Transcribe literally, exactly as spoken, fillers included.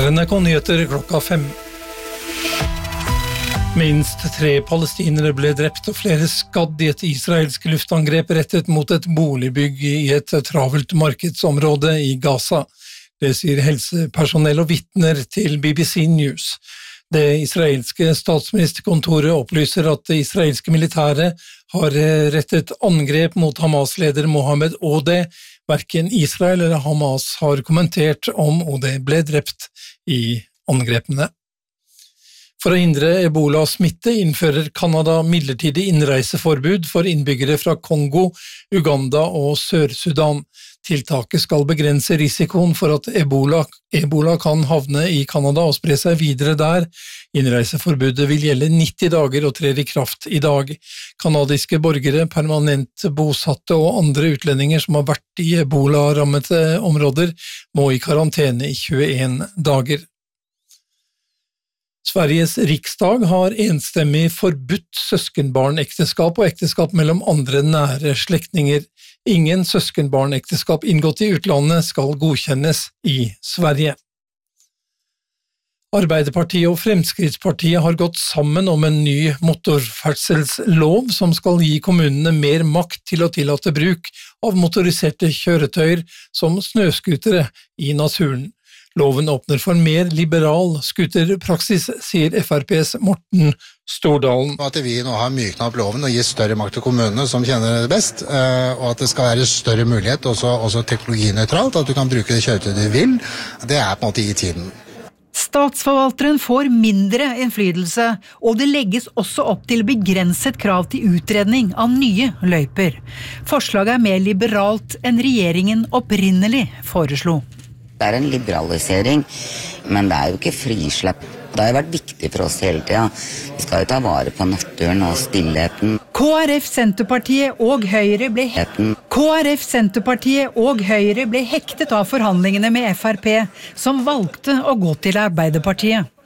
N R K-nyheter klokka fem. Minst tre palestinere ble drept og flere skadd i et israelsk luftangrep rettet mot et boligbygg i et travelt markedsområde i Gaza. Det sier helsepersonell og vitner til B B C News. Det israelske statsministerkontoret opplyser at det israelske militæret har rettet angrep mot Hamas-leder Mohammed Odeh. Hverken Israel eller Hamas har kommentert om Odeh ble drept i angrepene. For å hindre ebola-smitte innfører Kanada midlertidig innreiseforbud for innbyggere fra Kongo, Uganda og Sør-Sudan. Tiltaket skal begrense risikoen for at ebola, ebola kan havne i Kanada og spre seg videre der. Innreiseforbudet vil gjelde nitti dager og trer i kraft i dag. Kanadiske borgere, permanent bosatte og andre utlendinger som har vært i ebola-rammede områder må i karantene i tjueen dager. Sveriges riksdag har enstemmig forbudt søskenbarnekteskap og ekteskap mellom andre nære slektninger. Ingen søskenbarnekteskap inngått i utlandet skal godkjennes i Sverige. Arbeiderpartiet og Fremskrittspartiet har gått sammen om en ny motorferdselslov som skal gi kommunene mer makt til å tillate bruk av motoriserte kjøretøyer som snøskutere i naturen. Loven åpner for mer liberal skuterpraksis, sier F R P's Morten Stordalen. At vi nå har myknet opp loven og gir større makt til kommunene som kjenner det best, og at det skal være større mulighet, også, også teknologinøytralt, at du kan bruke det kjøretøyet du vil, det er på en måte i tiden. Statsforvalteren får mindre innflytelse, og det legges også opp til begrenset krav til utredning av nye løyper. Forslaget er mer liberalt enn regjeringen opprinnelig foreslo. Det er en liberalisering, men det er jo ikke frislepp. Det har jo vært viktig for oss hele tiden. Vi skal jo ta vare på naturen og stillheten. K R F, Senterpartiet og Høyre ble K R F, Senterpartiet og Høyre ble hektet av forhandlingene med F R P, som valgte å gå til Arbeiderpartiet.